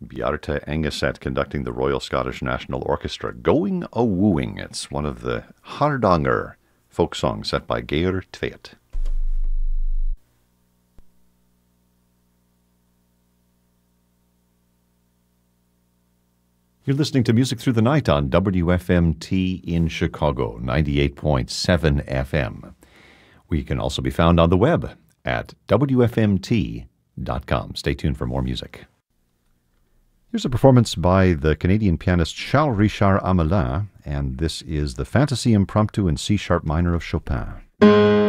Bjarte Engeset conducting the Royal Scottish National Orchestra. Going a Wooing. It's one of the Hardanger folk songs set by Geir Tvedt. You're listening to Music Through the Night on WFMT in Chicago, 98.7 FM. We can also be found on the web at WFMT.com. Stay tuned for more music. Here's a performance by the Canadian pianist Charles Richard Amelin, and this is the Fantasy Impromptu in C-sharp minor of Chopin.